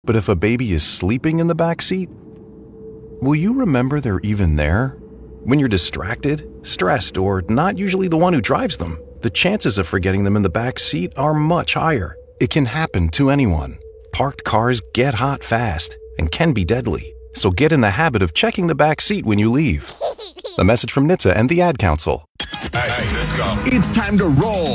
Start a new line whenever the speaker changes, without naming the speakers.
But if a baby is sleeping in the back seat, will you remember they're even there? When you're distracted, stressed, or not usually the one who drives them, the chances of forgetting them in the back seat are much higher. It can happen to anyone. Parked cars get hot fast and can be deadly. So get in the habit of checking the back seat when you leave. A message from NHTSA and the Ad Council.
Hey, let's go.
It's time to roll.